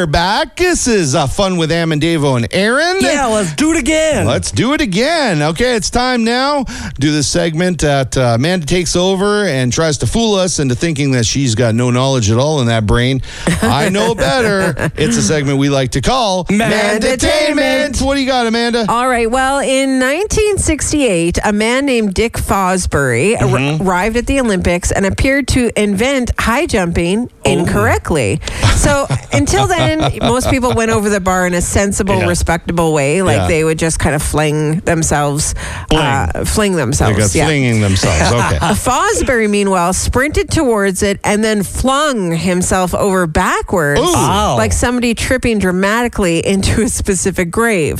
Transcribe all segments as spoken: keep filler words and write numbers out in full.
we're back. This is uh, Fun with Am and Davo and Aaron. Yeah, let's do it again. Let's do it again. Okay, it's time now. Do this segment that uh, Amanda takes over and tries to fool us into thinking that she's got no knowledge at all in that brain. I know better. It's a segment we like to call Mandatainment. What do you got, Amanda? All right. Well, in nineteen sixty-eight, a man named Dick Fosbury mm-hmm. ar- arrived at the Olympics and appeared to invent high jumping oh. incorrectly. So until then, most people went over the bar in a sensible, yeah. respectable way. Like yeah. they would just kind of fling themselves. Fling, uh, fling themselves. They got yeah. flinging themselves. Okay. Fosbury, meanwhile, sprinted towards it and then flung himself over backwards, wow. like somebody tripping dramatically into a specific grave.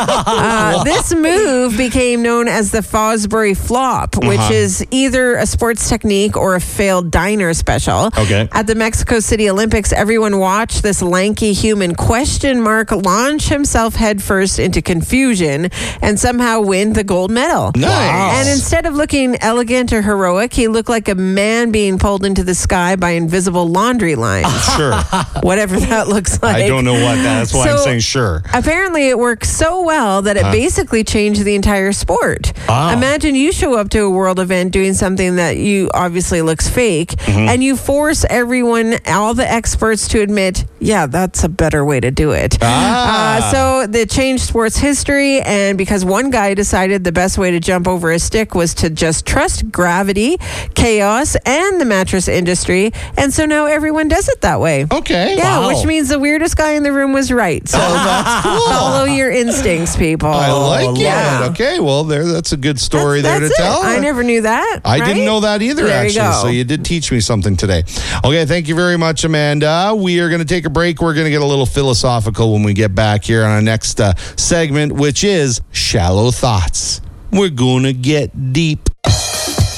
uh, this move became known as the Fosbury flop, uh-huh. which is either a sports technique or a failed diner special. Okay. At the Mexico City Olympics, everyone watched this lanky human question mark launch himself headfirst into confusion and somehow win the gold medal. Nice. Wow. And instead of looking elegant or heroic, he looked like a man being pulled into the sky by invisible laundry lines. Sure. Whatever that looks like. I don't know what that is. That's why so, I'm saying sure. Apparently it worked so well that it huh? basically changed the entire sport. Oh. Imagine you show up to a world event doing something that you obviously looks fake, mm-hmm. and you force everyone, all the experts, to admit, yeah, that's a better way to do it. Ah. Uh, so it changed sports history, and because one guy decided the best way to jump over a stick was to just trust gravity, chaos, and the mattress industry, and so now everyone does it that way. Okay. Yeah, wow. which means the weirdest guy in the room was right. So oh, that's cool. Follow your instincts, people. I like yeah. it. Okay, well, there. That's a good story that's, there that's to it. tell. I never knew that. I right? didn't know that either, there actually. You go. So you did teach me something today. Okay, thank you very much, Amanda. We are going to take a break. We're going to get a little philosophical when we get back here on our next uh, segment, which is Shallow Thoughts. We're going to get deep.